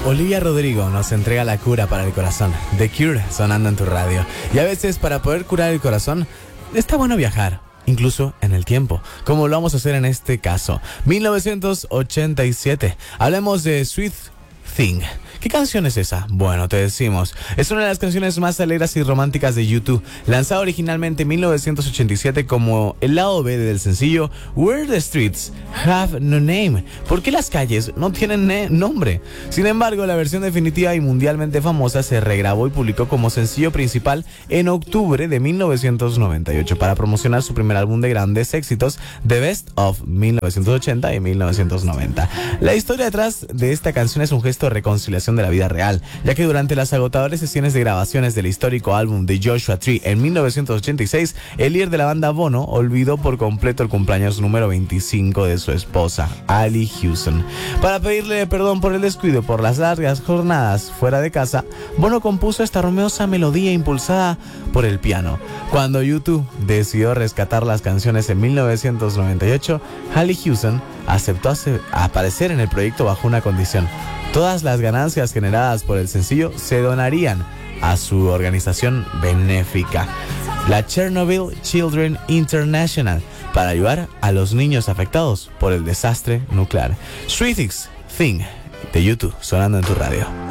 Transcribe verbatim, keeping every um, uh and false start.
Olivia Rodrigo nos entrega la cura para el corazón. The Cure sonando en tu radio. Y a veces para poder curar el corazón está bueno viajar, incluso en el tiempo, como lo vamos a hacer en este caso. mil novecientos ochenta y siete. Hablemos de Sweet Thing. ¿Qué canción es esa? Bueno, te decimos. Es una de las canciones más alegres y románticas de YouTube, lanzada originalmente en mil novecientos ochenta y siete como el lado B del sencillo Where the Streets Have No Name. ¿Por qué las calles no tienen nombre? Sin embargo, la versión definitiva y mundialmente famosa se regrabó y publicó como sencillo principal en octubre de mil novecientos noventa y ocho para promocionar su primer álbum de grandes éxitos, The Best of mil novecientos ochenta y mil novecientos noventa. La historia detrás de esta canción es un gesto de reconciliación de la vida real, ya que durante las agotadoras sesiones de grabaciones del histórico álbum de Joshua Tree en mil novecientos ochenta y seis, el líder de la banda Bono olvidó por completo el cumpleaños número veinticinco de su esposa, Allie Houston. Para pedirle perdón por el descuido por las largas jornadas fuera de casa, Bono compuso esta hermosa melodía impulsada por el piano. Cuando U dos decidió rescatar las canciones en mil novecientos noventa y ocho, Allie Houston aceptó aparecer en el proyecto bajo una condición: todas las ganancias generadas por el sencillo se donarían a su organización benéfica, la Chernobyl Children International, para ayudar a los niños afectados por el desastre nuclear. Sweet Thing de U dos sonando en tu radio.